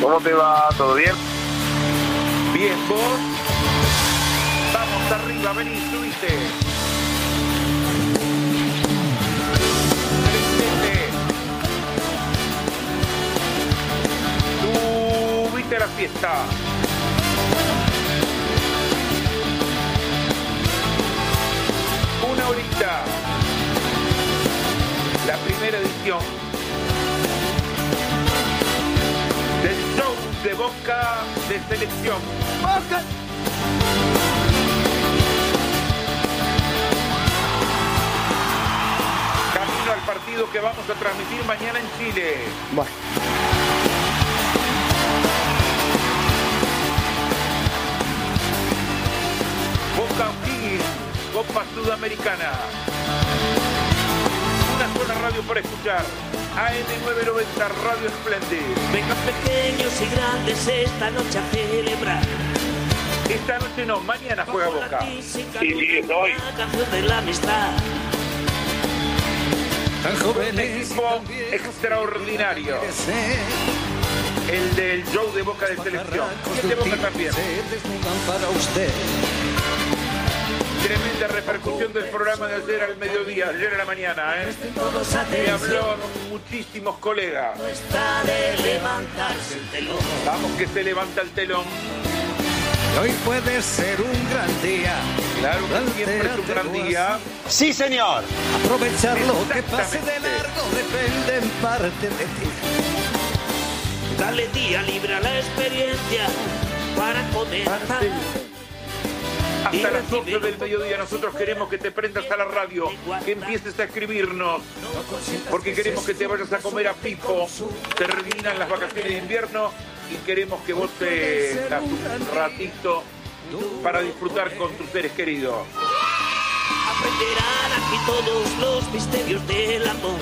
¿Cómo te va? ¿Todo bien? Bien, vos. Vamos arriba, vení, subite. Subite a la fiesta. Una horita. La primera edición del show de Boca de Selección. ¡Boca! Camino al partido que vamos a transmitir mañana en Chile. Bueno. Boca O'Higgins, Copa Sudamericana. Una sola radio para escuchar. AM990 Radio Splendid. Vengan pequeños y grandes esta noche a celebrar. Esta noche no, mañana juega Boca. Sí, es hoy. La canción de la amistad. Un equipo extraordinario. El del show de Boca de Selección. Y el de Boca también. Tremenda repercusión del programa de ayer al mediodía, ayer a la mañana, Todos Me atención. habló muchísimos colegas. No está de levantarse el telón. Vamos que se levanta el telón. Hoy puede ser un gran día. Claro que siempre es un gran día. Sí, señor. Aprovechar lo que pase de Exactamente. largo depende en parte de ti. Dale día libre a la experiencia para comenzar. Hasta las 12 del mediodía nosotros queremos que te prendas a la radio, que empieces a escribirnos, porque queremos que te vayas a comer a Pipo. Terminan las vacaciones de invierno y queremos que vos te das un ratito para disfrutar con tus seres queridos. Aprenderán aquí todos los misterios del amor.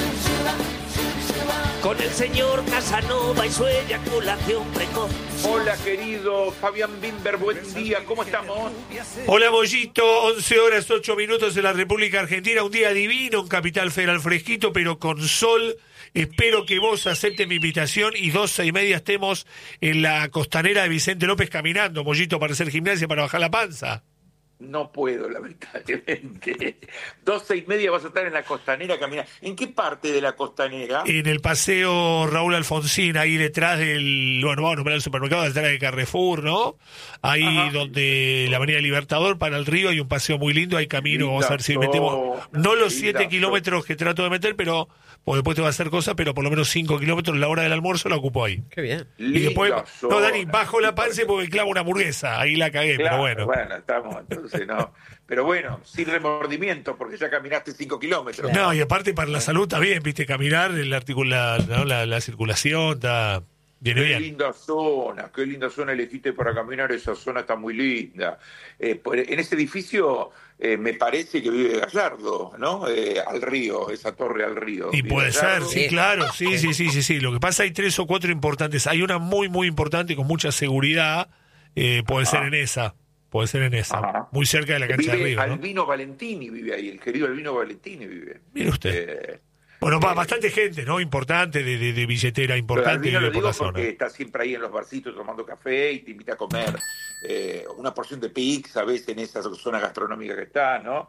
Con el señor Casanova y su eyaculación precoz. Hola querido Fabián Bimber, buen día, ¿cómo estamos? Hola Mollito, 11 horas 8 minutos en la República Argentina, un día divino en Capital Federal, fresquito pero con sol. Espero que vos aceptes mi invitación y 12:30 estemos en la costanera de Vicente López caminando, Mollito, para hacer gimnasia, para bajar la panza. No puedo, lamentablemente. 12:30 vas a estar en la costanera caminando. ¿En qué parte de la costanera? En el paseo Raúl Alfonsín, ahí detrás del, bueno, vamos a nombrar el supermercado, detrás de Carrefour, ¿no? Ahí Ajá. donde la Avenida Libertador para el río hay un paseo muy lindo, hay camino, vamos a ver si Linda metemos, zona, no los linda 7 kilómetros que trato de meter, pero pues después te va a hacer cosas, pero por lo menos 5 kilómetros, la hora del almuerzo la ocupo ahí. Qué bien. Y después, Linda no, Dani, zona. bajo la panza porque clavo una hamburguesa, ahí la cagué, Claro, pero bueno. estamos, entonces no. Pero bueno, sin remordimiento, porque ya caminaste 5 kilómetros. No, y aparte para la salud está bien, viste, caminar, la circulación, está, viene Qué bien. linda zona elegiste para caminar, esa zona está muy linda. En ese edificio me parece que vive Gallardo, ¿no? Al río, esa torre al río. Y ¿Vive puede ser, Gallardo? sí, claro, sí. Lo que pasa, hay 3 o 4 importantes. Hay una muy, muy importante con mucha seguridad, puede ser en esa. Ajá. Muy cerca de la cancha de Vive Río, ¿no? Albino Valentini vive ahí, el querido Albino Valentini vive. Mire usted. Bueno, bastante gente, ¿no? Importante, de billetera Pero importante Albino vive lo por digo la zona. porque está siempre ahí en los barcitos tomando café y te invita a comer una porción de pizza, ves, en esa zona gastronómica que está, ¿no?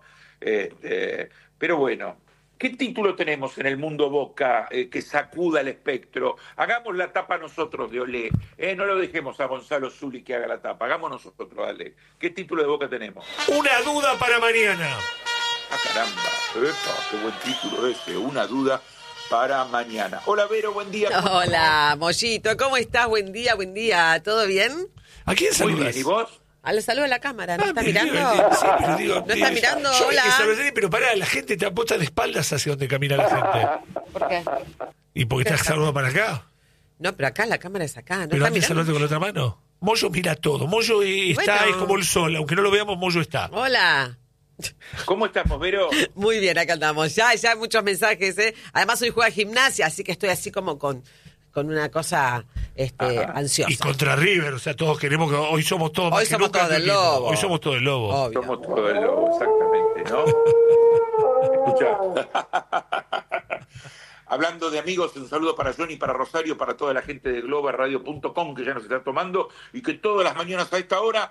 Pero bueno, ¿qué título tenemos en el mundo Boca que sacuda el espectro? Hagamos la tapa nosotros de Olé, no lo dejemos a Gonzalo Zuli que haga la tapa, hagamos nosotros, dale. ¿Qué título de Boca tenemos? Una duda para mañana. Ah, caramba, epa, qué buen título ese, una duda para mañana. Hola Vero, buen día. Hola, Mollito, ¿cómo estás? Buen día, ¿todo bien? ¿A quién Muy saludas? bien, ¿y vos? Le saludo a la cámara, ¿no está pero mirando? sí, pero digo, ¿No está mirando? Yo Hola. hay que saber, pero pará, la gente te aposta de espaldas hacia donde camina la gente. ¿Por qué? ¿Y porque estás saludando para acá? No, pero acá la cámara es acá, ¿no ¿Pero está antes mirando? saludando con la otra mano? Mollo mira todo. Mollo está, Bueno. es como el sol. Aunque no lo veamos, Mollo está. Hola. ¿Cómo estamos, Vero? Muy bien, acá andamos. Ya muchos mensajes, ¿eh? Además hoy juega gimnasia, así que estoy así como con una cosa ansiosa. Y contra River, o sea, todos queremos que hoy somos todos más Hoy que somos nunca todos del equipo. Lobo. Hoy somos todos del Lobo. Obvio. Somos todo el lobo, exactamente, ¿no? Escuchá. Hablando de amigos, un saludo para Johnny, para Rosario, para toda la gente de globalradio.com que ya nos está tomando y que todas las mañanas a esta hora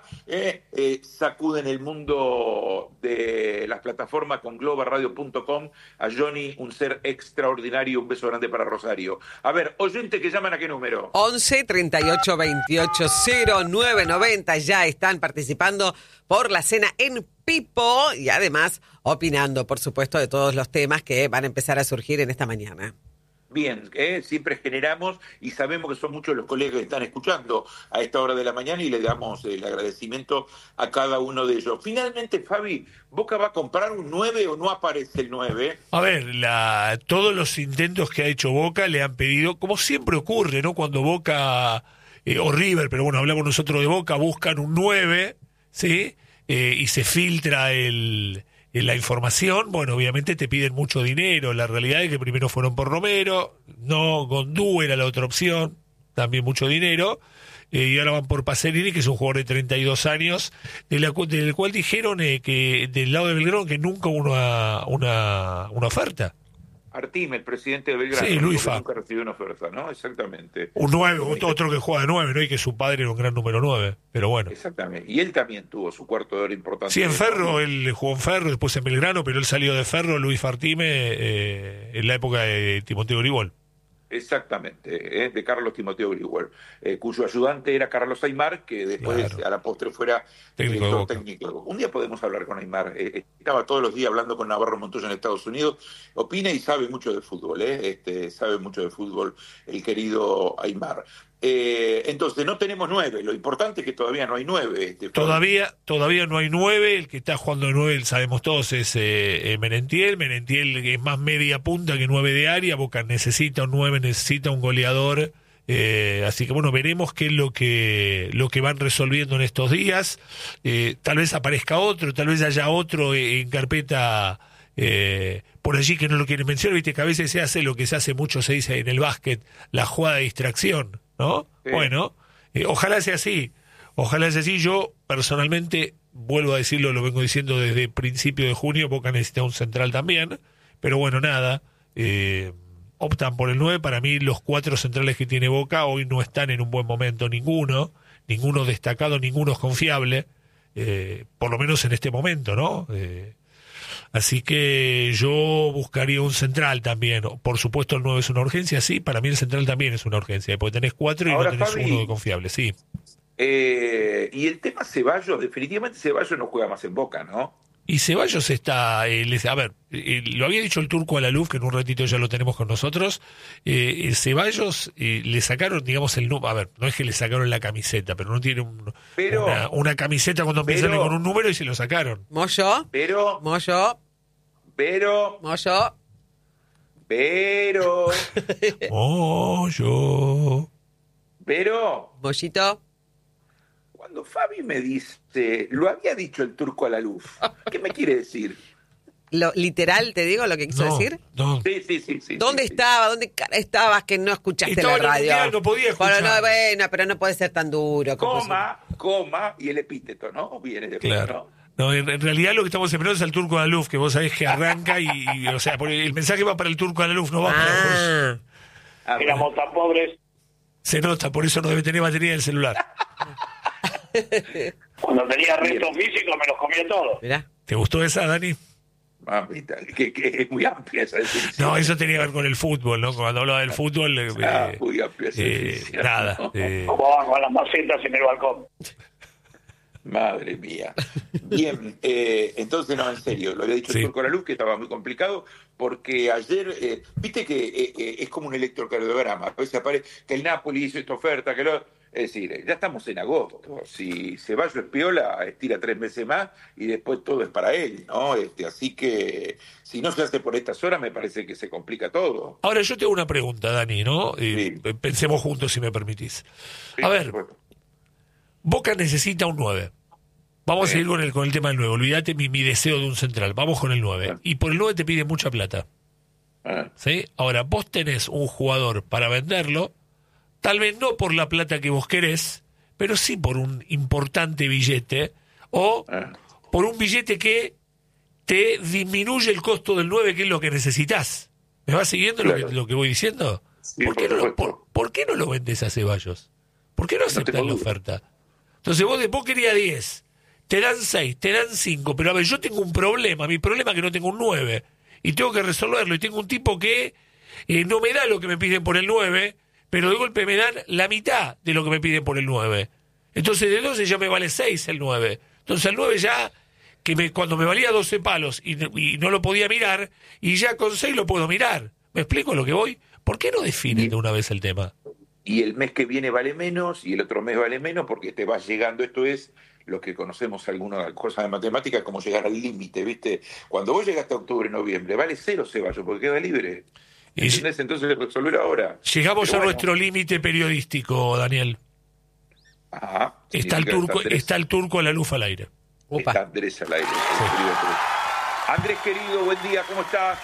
sacuden el mundo de las plataformas con globalradio.com. A Johnny, un ser extraordinario, un beso grande para Rosario. A ver, oyente que llaman, ¿a qué número? 11 38 28 09 90. Ya están participando por la cena en Pipo y además opinando, por supuesto, de todos los temas que van a empezar a surgir en esta mañana. Bien, siempre generamos y sabemos que son muchos los colegas que están escuchando a esta hora de la mañana y le damos el agradecimiento a cada uno de ellos. Finalmente, Fabi, ¿Boca va a comprar un 9 o no aparece el 9? A ver, todos los intentos que ha hecho Boca le han pedido, como siempre ocurre, ¿no? Cuando Boca o River, pero bueno, hablamos nosotros de Boca, buscan un 9, ¿sí? Y se filtra la información, bueno, obviamente te piden mucho dinero. La realidad es que primero fueron por Romero, no, Gondú era la otra opción, también mucho dinero, y ahora van por Pacerini, que es un jugador de 32 años, del cual dijeron que del lado de Belgrano que nunca hubo una oferta. Artime, el presidente de Belgrano, sí, Luisfa, nunca recibió una oferta, ¿no? Exactamente. Un 9, otro que juega de 9, ¿no? Y que su padre era un gran número 9, pero bueno. Exactamente, y él también tuvo su cuarto de hora importante. Sí, en Ferro, él jugó en Ferro, después en Belgrano, pero él salió de Ferro, Luis Artime, en la época de Timoteo Gribol. Exactamente, de Carlos Timoteo Gribol, cuyo ayudante era Carlos Aymar, que después a la postre fuera director técnico. Un día podemos hablar con Aymar, estaba todos los días hablando con Navarro Montoya en Estados Unidos, opina y sabe mucho de fútbol, sabe mucho de fútbol el querido Aymar. Entonces no tenemos 9, lo importante es que todavía no hay 9. Todavía no hay 9, el que está jugando de 9, sabemos todos, es Merentiel, que es más media punta que 9 de área. Boca necesita un 9, necesita un goleador, así que bueno, veremos qué es lo que van resolviendo en estos días. Tal vez aparezca otro, tal vez haya otro en carpeta por allí que no lo quieren mencionar. Viste que a veces se hace lo que se hace mucho, se dice en el básquet, la jugada de distracción, ¿no? Sí. Bueno, ojalá sea así. Yo personalmente, vuelvo a decirlo, lo vengo diciendo desde principio de junio, Boca necesita un central también, pero bueno, nada, optan por el 9. Para mí los 4 centrales que tiene Boca hoy no están en un buen momento, ninguno destacado, ninguno es confiable, por lo menos en este momento, ¿no? Así que yo buscaría un central también. Por supuesto el 9 es una urgencia, sí, para mí el central también es una urgencia, porque tenés 4 y ahora, no tenés Fabi, uno confiable, sí. Y el tema Ceballos, definitivamente Ceballos no juega más en Boca, ¿no? Y Ceballos está, a ver, lo había dicho el Turco Alaluf, que en un ratito ya lo tenemos con nosotros. Ceballos le sacaron, digamos, el número. A ver, no es que le sacaron la camiseta, pero no tiene una camiseta cuando empiezan con un número y se lo sacaron. Moyo. Mollito. Cuando Fabi me dice, lo había dicho el Turco Alaluf, ¿qué me quiere decir? ¿Literal te digo lo que quiso decir? No. Sí. ¿Dónde estaba? ¿Dónde estabas que no escuchaste la radio? No podía escuchar. Pero no puede ser tan duro. Coma, y el epíteto, ¿no? Viene de claro. No, en realidad lo que estamos esperando es al Turco Alaluf, que vos sabés que arranca y o sea, el mensaje va para el Turco Alaluf, no va para vos. Éramos tan pobres. Se nota, por eso no debe tener batería en el celular. Cuando tenía restos físicos me los comía todos. Mirá. ¿Te gustó esa, Dani? Mamita, que es muy amplia esa definición. No, eso tenía que ver con el fútbol, ¿no? Cuando hablaba del fútbol... muy amplia esa definición. Nada. Como van con las macetas en el balcón. Madre mía. Bien, entonces no, en serio, lo había dicho el Turco Alaluf, que estaba muy complicado, porque ayer, viste que es como un electrocardiograma, a veces aparece que el Napoli hizo esta oferta, que lo... Es decir, ya estamos en agosto. Si Ceballos es piola, estira 3 meses más y después todo es para él, ¿no? Así que si no se hace por estas horas, me parece que se complica todo. Ahora, yo tengo una pregunta, Dani, ¿no? Sí. Pensemos juntos, si me permitís. Sí, a ver, Boca necesita un 9. Vamos a seguir con el tema del 9. Olvídate mi deseo de un central. Vamos con el 9. Y por el 9 te pide mucha plata. ¿Sí? Ahora, vos tenés un jugador para venderlo. Tal vez no por la plata que vos querés, pero sí por un importante billete o por un billete que te disminuye el costo del 9, que es lo que necesitas. ¿Me va siguiendo Claro. lo que voy diciendo? Sí, ¿Por qué, por no lo, supuesto. por qué no lo vendes a Ceballos? ¿Por qué no aceptas tengo la duda. oferta? Entonces vos querías 10, te dan 6, te dan 5, pero a ver, yo tengo un problema, mi problema es que no tengo un 9, y tengo que resolverlo, y tengo un tipo que no me da lo que me piden por el 9, pero de golpe me dan la mitad de lo que me piden por el 9. Entonces de 12 ya me vale 6 el 9. Entonces el 9 ya, cuando me valía 12 palos y no lo podía mirar, y ya con 6 lo puedo mirar. ¿Me explico lo que voy? ¿Por qué no definen de una vez el tema? Y el mes que viene vale menos y el otro mes vale menos porque te vas llegando. Esto es lo que conocemos algunas cosas de matemáticas como llegar al límite, ¿viste? Cuando vos llegaste a octubre, noviembre, vale 0 Ceballos porque queda libre. Y ¿Entendés? Entonces resolver ahora. llegamos Pero a bueno. nuestro límite periodístico, Daniel. Ajá. Está el turco, está el turco a la luz al aire. Upa. Está Andrés al aire. Querido Andrés. Andrés, querido, buen día, ¿cómo estás?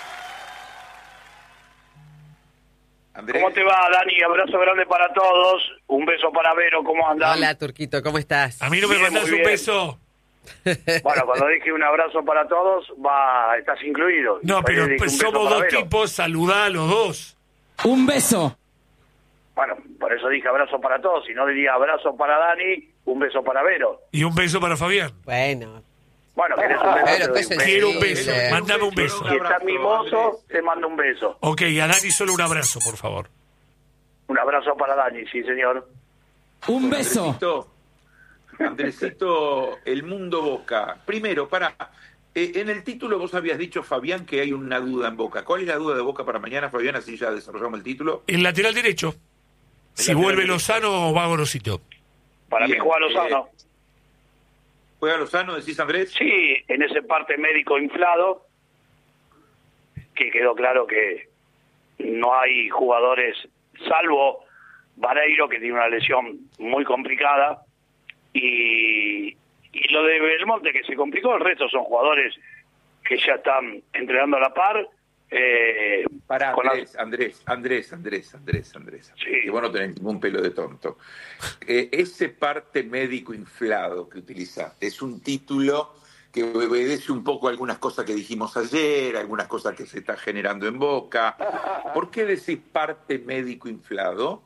Andrés. ¿Cómo te va, Dani? Abrazo grande para todos. Un beso para Vero, ¿cómo andan? Hola, Turquito, ¿cómo estás? A mí no me Bien, mandás muy un bien. beso. Bueno, cuando dije un abrazo para todos, estás incluido. No, Después pero dije pues un beso somos para dos Vero. tipos, saludá a los dos. Un beso. Bueno, por eso dije abrazo para todos. Si no diría abrazo para Dani, un beso para Vero. Y un beso para Fabián. Bueno, Bueno, ¿querés un beso? Pero Te doy qué un beso. Quiero un sensible. beso, mandame un beso. Si estás mimoso, te mando un beso. Ok, a Dani solo un abrazo, por favor. Un abrazo para Dani, sí, señor. Un beso. Andresito, el mundo Boca. Primero, en el título vos habías dicho, Fabián, que hay una duda en Boca. ¿Cuál es la duda de Boca para mañana, Fabián? Así ya desarrollamos el título. El lateral derecho. Si lateral vuelve derecho. Lozano, va Gorosito. Para Bien, mí juega Lozano. ¿Juega Lozano, decís, Andrés? Sí, en ese parte médico inflado, que quedó claro que no hay jugadores, salvo Vareiro, que tiene una lesión muy complicada, y lo de Belmonte, que se complicó. El resto son jugadores que ya están entrenando a la par. Para con la- Andrés. Sí. Que vos no tenés ningún pelo de tonto. Ese parte médico inflado que utilizaste es un título que obedece un poco a algunas cosas que dijimos ayer, algunas cosas que se están generando en Boca. ¿Por qué decís parte médico inflado?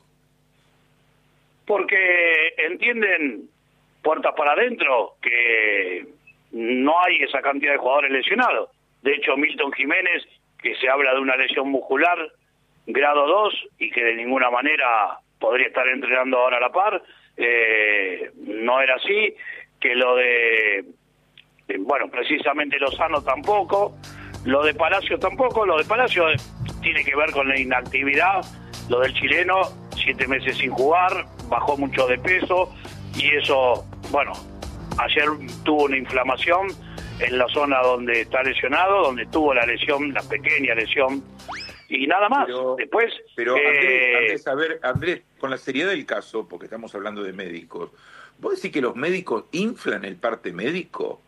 Porque entienden puertas para adentro que no hay esa cantidad de jugadores lesionados. De hecho, Milton Jiménez, que se habla de una lesión muscular grado 2 y que de ninguna manera podría estar entrenando ahora a la par, no era así. Que lo de, bueno, precisamente Lozano tampoco, lo de Palacio tampoco. Lo de Palacio tiene que ver con la inactividad. Lo del chileno, 7 meses sin jugar, bajó mucho de peso y eso, bueno, ayer tuvo una inflamación en la zona donde está lesionado, donde tuvo la lesión, la pequeña lesión, y nada más. Después, Pero Andrés, a ver, Andrés, con la seriedad del caso, porque estamos hablando de médicos, ¿vos decís que los médicos inflan el parte médico?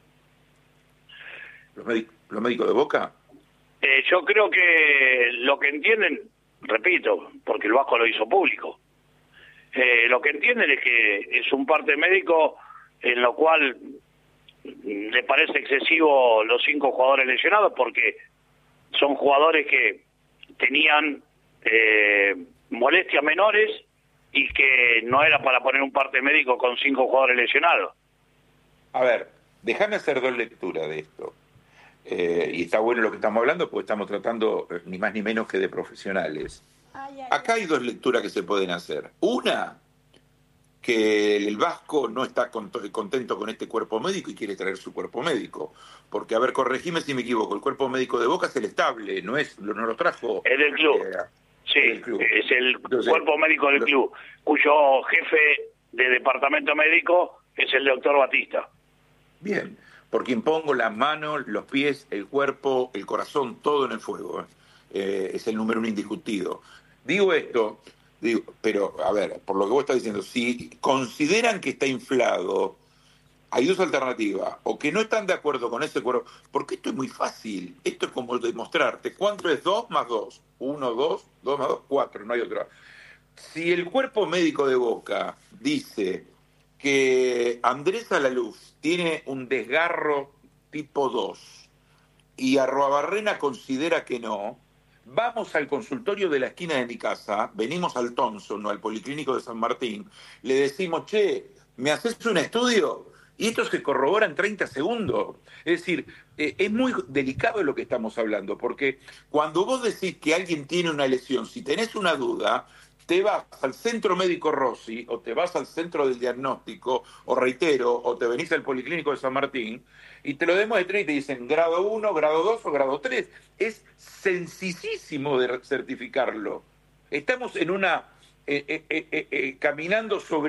¿Los médicos de Boca? yo creo que lo que entienden, repito, porque el Vasco lo hizo público, lo que entienden es que es un parte médico en lo cual le parece excesivo los 5 jugadores lesionados, porque son jugadores que tenían molestias menores y que no era para poner un parte médico con 5 jugadores lesionados. A ver, déjame hacer 2 lecturas de esto. Y está bueno lo que estamos hablando, porque estamos tratando ni más ni menos que de profesionales. Acá hay 2 lecturas que se pueden hacer. Una, que el Vasco no está contento con este cuerpo médico y quiere traer su cuerpo médico. Porque, a ver, corregime si me equivoco, el cuerpo médico de Boca es el estable, no lo trajo... Es del club. Sí, del club. es el Entonces, cuerpo médico del club, cuyo jefe de departamento médico es el doctor Batista. Bien, por quien pongo las manos, los pies, el cuerpo, el corazón, todo en el fuego. Es el número 1 indiscutido. Digo esto, pero a ver, por lo que vos estás diciendo, si consideran que está inflado, hay 2 alternativas, o que no están de acuerdo con ese cuerpo, porque esto es muy fácil, esto es como demostrarte, ¿cuánto es 2 más 2? 1, 2, 2 más 2, 4, no hay otra. Si el cuerpo médico de Boca dice que Andrés Alaluz tiene un desgarro tipo 2 y Arruabarrena considera que no, vamos al consultorio de la esquina de mi casa, venimos al Thompson o al Policlínico de San Martín, le decimos, che, ¿me haces un estudio? Y esto se corrobora en 30 segundos. Es decir, es muy delicado lo que estamos hablando, porque cuando vos decís que alguien tiene una lesión, si tenés una duda, te vas al centro médico Rossi, o te vas al centro del diagnóstico, o reitero, o te venís al Policlínico de San Martín, y te lo demuestran y te dicen grado 1, grado 2 o grado 3. Es sencillísimo de certificarlo. Estamos en una caminando sobre